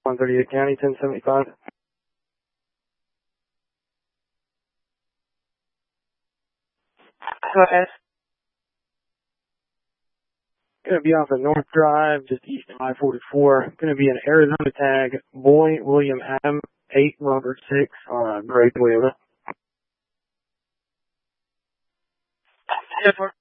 138 County, 1075. Go ahead. Gonna be off of North Drive, just east of I-44. Gonna be an Arizona tag, Boy William Adam, 8 Robert 6 on a gray Toyota. Yes, sir.